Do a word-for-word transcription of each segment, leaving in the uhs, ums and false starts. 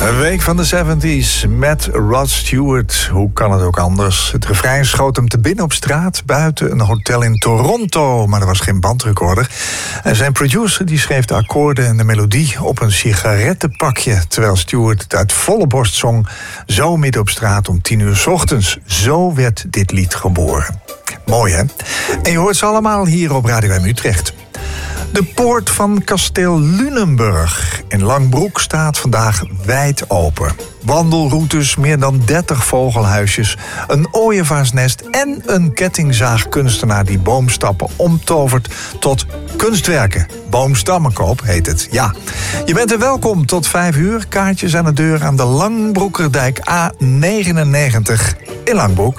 Een week van de zeventies met Rod Stewart. Hoe kan het ook anders? Het refrein schoot hem te binnen op straat buiten een hotel in Toronto, maar er was geen bandrecorder. En zijn producer die schreef de akkoorden en de melodie op een sigarettenpakje, terwijl Stewart het uit volle borst zong, zo midden op straat om tien uur 's ochtends. Zo werd dit lied geboren. Mooi, hè? En je hoort ze allemaal hier op Radio M Utrecht. De poort van kasteel Lunenburg in Langbroek staat vandaag wijd open. Wandelroutes, meer dan dertig vogelhuisjes, een ooievaarsnest en een kettingzaagkunstenaar die boomstappen omtovert tot kunstwerken. Boomstammenkoop heet het, ja. Je bent er welkom tot vijf uur. Kaartjes aan de deur aan de Langbroekerdijk A negenennegentig in Langbroek.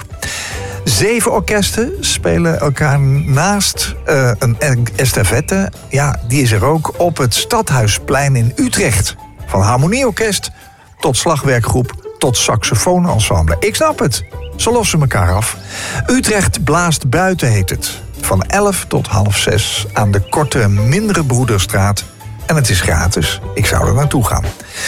Zeven orkesten spelen elkaar naast uh, een estafette. Ja, die is er ook op het Stadhuisplein in Utrecht. Van harmonieorkest tot slagwerkgroep tot saxofoonensemble. Ik snap het. Ze lossen elkaar af. Utrecht blaast buiten heet het. Van elf tot half zes aan de korte Mindere Broederstraat. En het is gratis. Ik zou er naartoe gaan.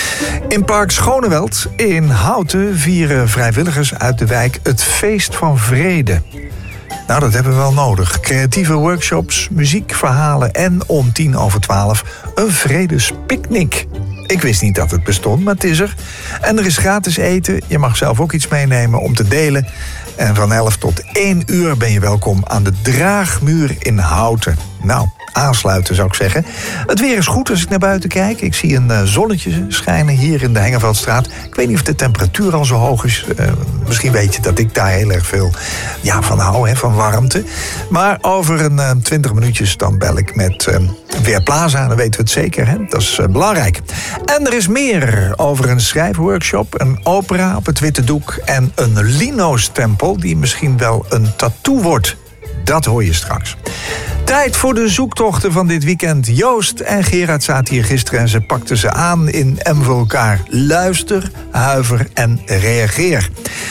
In Park Schoneweld in Houten vieren vrijwilligers uit de wijk het Feest van Vrede. Nou, dat hebben we wel nodig. Creatieve workshops, muziek, verhalen en om tien over twaalf een vredespicknick. Ik wist niet dat het bestond, maar het is er. En er is gratis eten. Je mag zelf ook iets meenemen om te delen. En van elf tot één uur ben je welkom aan de Draagmuur in Houten. Nou, aansluiten zou ik zeggen. Het weer is goed als ik naar buiten kijk. Ik zie een zonnetje schijnen hier in de Hengeveldstraat. Ik weet niet of de temperatuur al zo hoog is. Uh, misschien weet je dat ik daar heel erg veel ja, van hou, hè, van warmte. Maar over een uh, twintig minuutjes dan bel ik met uh, Weerplaza. Dan weten we het zeker, hè? Dat is uh, belangrijk. En er is meer over een schrijfworkshop, een opera op het witte doek en een lino-stempel die misschien wel een tattoo wordt. Dat hoor je straks. Tijd voor de zoektochten van dit weekend. Joost en Gerard zaten hier gisteren en ze pakten ze aan in M voor elkaar. Luister, huiver en reageer.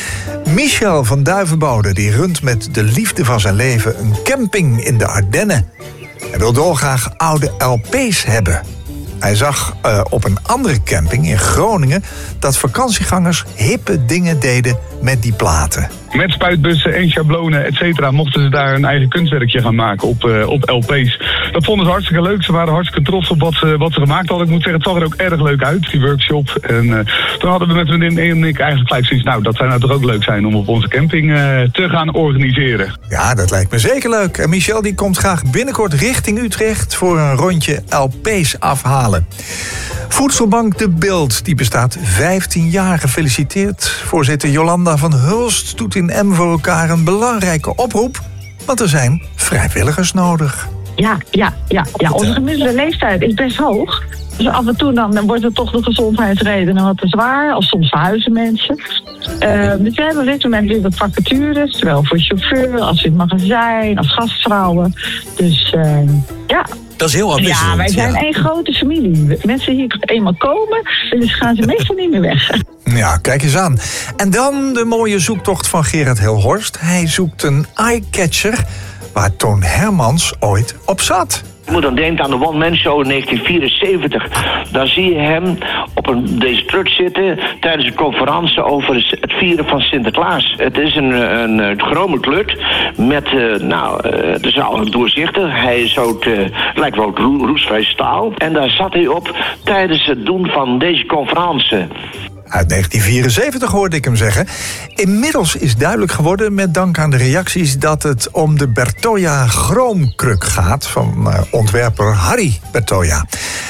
Michel van Duivenbode die runt met de liefde van zijn leven een camping in de Ardennen. Hij wil dolgraag oude L P's hebben. Hij zag uh, op een andere camping in Groningen dat vakantiegangers hippe dingen deden met die platen. Met spuitbussen en schablonen, et cetera, mochten ze daar een eigen kunstwerkje gaan maken op, uh, op L P's. Dat vonden ze hartstikke leuk. Ze waren hartstikke trots op wat ze, wat ze gemaakt hadden. Ik moet zeggen, het zag er ook erg leuk uit, die workshop. En uh, toen hadden we met vriendin en ik eigenlijk gelijk zoiets, nou, dat zou nou toch ook leuk zijn om op onze camping uh, te gaan organiseren. Ja, dat lijkt me zeker leuk. En Michel die komt graag binnenkort richting Utrecht voor een rondje L P's afhalen. Voedselbank De Bild, die bestaat vijftien jaar. Gefeliciteerd. Voorzitter Jolanda van Hulst doet in M voor elkaar een belangrijke oproep, want er zijn vrijwilligers nodig. Ja, ja, ja, ja. Onze gemiddelde leeftijd is best hoog. Dus af en toe dan wordt het toch de gezondheidsredenen wat te zwaar. Of soms verhuizen mensen. Uh, dus we hebben op dit moment weer wat vacatures. Terwijl voor chauffeur, als in het magazijn, als gastvrouwen. Dus uh, ja. Dat is heel ambitieus. Ja, wij zijn ja. één grote familie. Mensen hier eenmaal komen, dus gaan ze meestal niet meer weg. Ja, kijk eens aan. En dan de mooie zoektocht van Gerard Hilhorst. Hij zoekt een eyecatcher waar Toon Hermans ooit op zat. Je moet dan denken aan de One Man Show in negentien vierenzeventig. Dan zie je hem op een, deze trut zitten tijdens een conferentie over het vieren van Sinterklaas. Het is een, een, een chrome klut met, uh, nou, uh, de zaal is doorzichtig. Hij is ook, uh, lijkt wel ro- roestvrij staal. En daar zat hij op tijdens het doen van deze conferentie. Uit negentien vierenzeventig hoorde ik hem zeggen. Inmiddels is duidelijk geworden, met dank aan de reacties, dat het om de Bertoia Chroomkruk gaat van uh, ontwerper Harry Bertoia.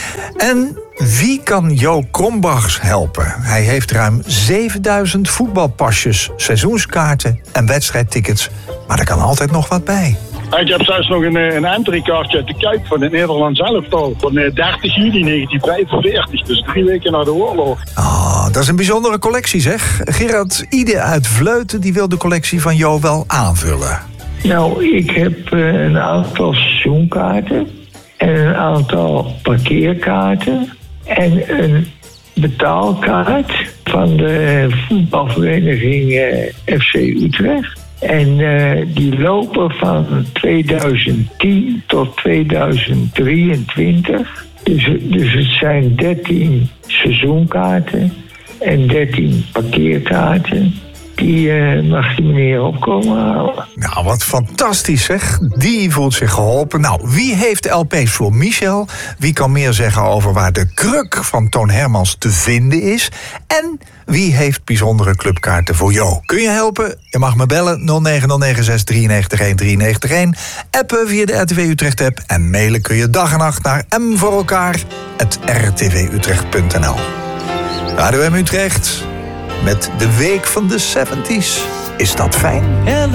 En wie kan Jo Krombachs helpen? Hij heeft ruim zevenduizend voetbalpasjes, seizoenskaarten en wedstrijdtickets. Maar er kan altijd nog wat bij. Ik heb zelfs nog een, een entrykaartje uit de Kuip van het Nederlands elftal van dertig juli negentien vijfenveertig, dus drie weken na de oorlog. Oh, dat is een bijzondere collectie, zeg. Gerard Ide uit Vleuten die wil de collectie van Jo wel aanvullen. Nou, ik heb uh, een aantal seizoenkaarten en een aantal parkeerkaarten en een betaalkaart van de voetbalvereniging uh, F C Utrecht. En uh, die lopen van tweeduizend tien tot tweeduizend drieëntwintig. Dus, dus het zijn dertien seizoenkaarten en dertien parkeerkaarten. Die uh, mag die meneer opkomen halen. Nou, wat fantastisch zeg. Die voelt zich geholpen. Nou, wie heeft L P's voor Michel? Wie kan meer zeggen over waar de kruk van Toon Hermans te vinden is? En wie heeft bijzondere clubkaarten voor Jo? Kun je helpen? Je mag me bellen nul negen nul negen zes drie negen een drie negen een. Appen via de R T V Utrecht app. En mailen kun je dag en nacht naar m voor elkaar at r t v utrecht punt n l. Radio M Utrecht met de week van de zeventies. Is dat fijn?